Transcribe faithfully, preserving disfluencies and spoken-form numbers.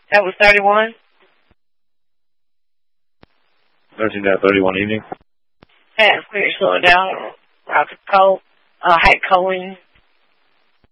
That was thirty-one? thirteen thirty-one evening. Fast, clear, slow it down. Rocket Cole, uh, Height Cohen.